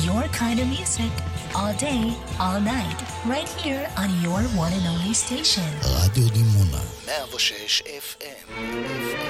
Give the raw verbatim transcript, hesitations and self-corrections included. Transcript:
your kind of music, all day, all night, right here on your one and only station. רדיו דימונה, מאה ושש אף אם.